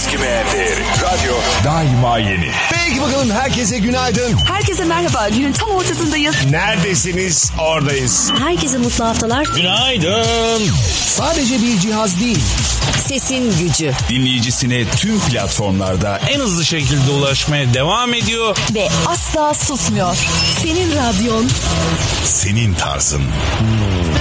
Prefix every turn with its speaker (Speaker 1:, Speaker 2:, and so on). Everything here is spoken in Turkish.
Speaker 1: eskimeyen değeri. Radyo daima yeni.
Speaker 2: Peki bakalım, herkese günaydın.
Speaker 3: Herkese merhaba. Günün tam ortasındayız.
Speaker 2: Neredesiniz? Oradayız.
Speaker 4: Herkese mutlu haftalar.
Speaker 5: Günaydın.
Speaker 2: Sadece bir cihaz değil,
Speaker 4: Sesin gücü.
Speaker 5: Dinleyicisine tüm platformlarda en hızlı şekilde ulaşmaya devam ediyor.
Speaker 3: Ve asla susmuyor. Senin radyon.
Speaker 1: Senin tarzın.